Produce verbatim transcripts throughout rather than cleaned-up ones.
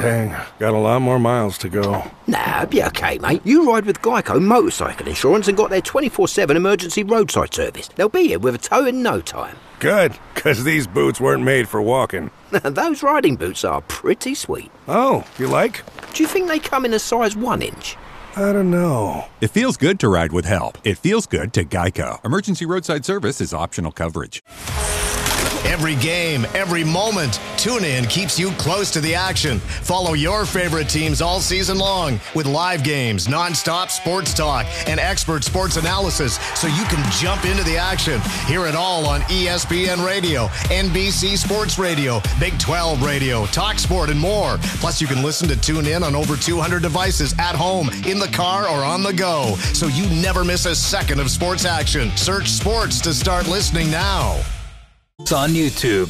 Dang, got a lot more miles to go. Nah, be okay, mate. You ride with Geico Motorcycle Insurance and got their twenty-four seven emergency roadside service. They'll be here with a tow in no time. Good, because these boots weren't made for walking. Those riding boots are pretty sweet. Oh, you like? Do you think they come in a size one inch? I don't know. It feels good to ride with help. It feels good to Geico. Emergency roadside service is optional coverage. Every game, every moment, TuneIn keeps you close to the action. Follow your favorite teams all season long with live games, nonstop sports talk, and expert sports analysis so you can jump into the action. Hear it all on E S P N Radio, N B C Sports Radio, Big twelve Radio, TalkSport, and more. Plus, you can listen to TuneIn on over two hundred devices at home, in the car, or on the go, so you never miss a second of sports action. Search sports to start listening now. It's on YouTube.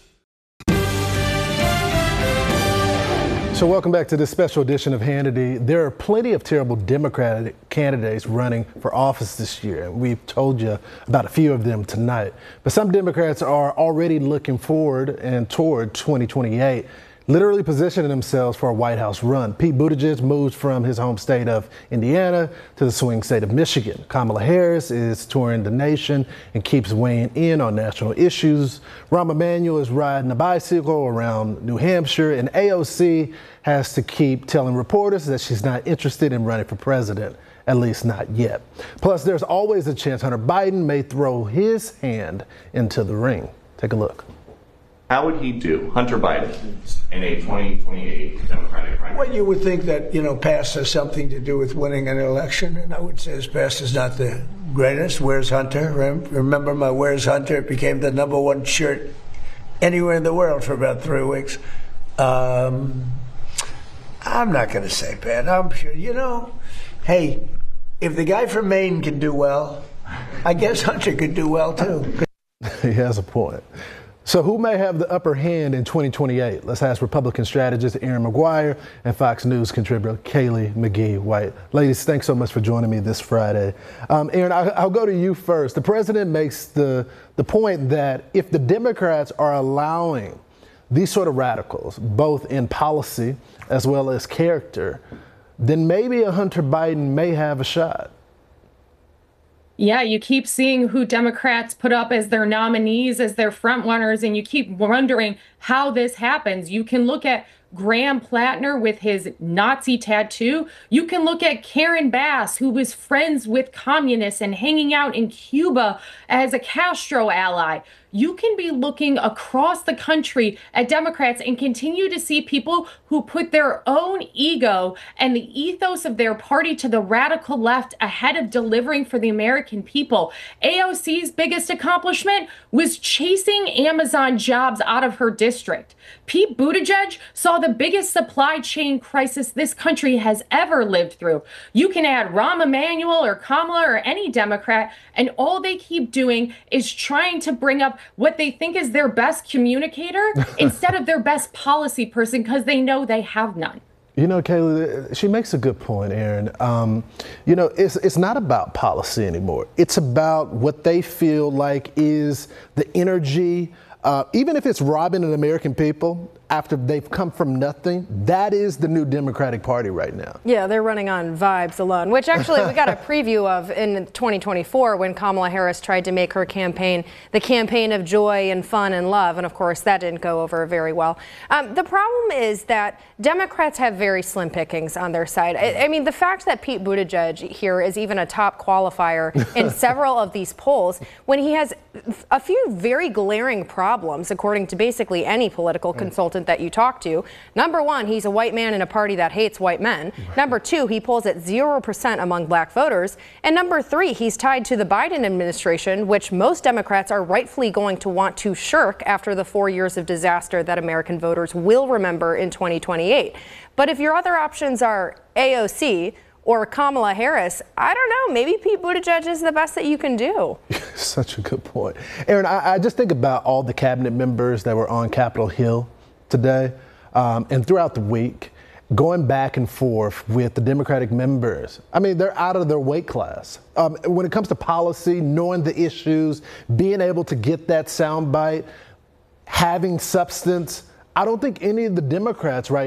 So welcome back to this special edition of Hannity. There are plenty of terrible Democratic candidates running for office this year. We've told you about a few of them tonight. But some Democrats are already looking forward and toward twenty twenty-eight, literally positioning themselves for a White House run. Pete Buttigieg moves from his home state of Indiana to the swing state of Michigan. Kamala Harris is touring the nation and keeps weighing in on national issues. Rahm Emanuel is riding a bicycle around New Hampshire, and A O C has to keep telling reporters that she's not interested in running for president, at least not yet. Plus, there's always a chance Hunter Biden may throw his hand into the ring. Take a look. How would he do, Hunter Biden, in a twenty twenty-eight Democratic primary? Well, you would think that, you know, past has something to do with winning an election, and I would say his past is not the greatest. Where's Hunter? Remember my Where's Hunter? It became the number one shirt anywhere in the world for about three weeks. Um, I'm not going to say bad. I'm sure, you know, hey, if the guy from Maine can do well, I guess Hunter could do well, too. He has a point. So who may have the upper hand in twenty twenty-eight? Let's ask Republican strategist Erin Maguire and Fox News contributor Kaylee McGee White. Ladies, thanks so much for joining me this Friday. Um, Erin, I, I'll go to you first. The president makes the, the point that if the Democrats are allowing these sort of radicals, both in policy as well as character, then maybe a Hunter Biden may have a shot. Yeah, you keep seeing who Democrats put up as their nominees, as their front runners, and you keep wondering how this happens. You can look at Graham Plattner with his Nazi tattoo. You can look at Karen Bass, who was friends with communists and hanging out in Cuba as a Castro ally. You can be looking across the country at Democrats and continue to see people who put their own ego and the ethos of their party to the radical left ahead of delivering for the American people. A O C's biggest accomplishment was chasing Amazon jobs out of her district. Pete Buttigieg saw the biggest supply chain crisis this country has ever lived through. You can add Rahm Emanuel or Kamala or any Democrat, and all they keep doing is trying to bring up what they think is their best communicator instead of their best policy person, because they know they have none. You know, Kayla, she makes a good point, Erin. Um, you know, it's it's not about policy anymore. It's about what they feel like is the energy, uh, even if it's robbing the American people after they've come from nothing. That is the new Democratic Party right now. Yeah, they're running on vibes alone, which actually we got a preview of in twenty twenty-four when Kamala Harris tried to make her campaign the campaign of joy and fun and love. And of course, that didn't go over very well. Um, the problem is that Democrats have very slim pickings on their side. I, I mean, the fact that Pete Buttigieg here is even a top qualifier in several of these polls when he has a few very glaring problems, according to basically any political consultant that you talk to. Number one, he's a white man in a party that hates white men. Number two, he polls at zero percent among black voters. And number three, he's tied to the Biden administration, which most Democrats are rightfully going to want to shirk after the four years of disaster that American voters will remember in twenty twenty-eight. But if your other options are A O C or Kamala Harris, I don't know, maybe Pete Buttigieg is the best that you can do. Such a good point. Erin, I, I just think about all the cabinet members that were on Capitol Hill today um, and throughout the week, going back and forth with the Democratic members. I mean, they're out of their weight class. Um, when it comes to policy, knowing the issues, being able to get that soundbite, having substance, I don't think any of the Democrats right